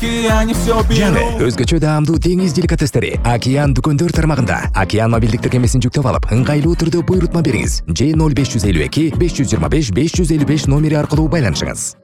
океане все жаңы беру. өзгөчө даамдуу деңиз деликатестери Океан дүкөндөр тармагында. Океан мобилдик тиркемесин жүктөп алып, ыңгайлуу түрдө буйрутма бериңиз. Ж 0552 525 555 номери аркылуу байланышыңыз.